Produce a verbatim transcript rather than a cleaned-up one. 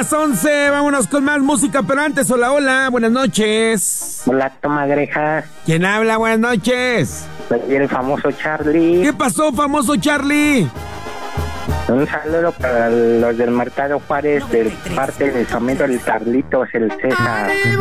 las once, vámonos con más música, pero antes, hola, hola, buenas noches. Hola, toma greja. ¿Quién habla? Buenas noches. Soy el famoso Charlie. ¿Qué pasó, famoso Charlie? Un saludo para los del Mercado Juárez, de parte del Samento del Carlitos, el César.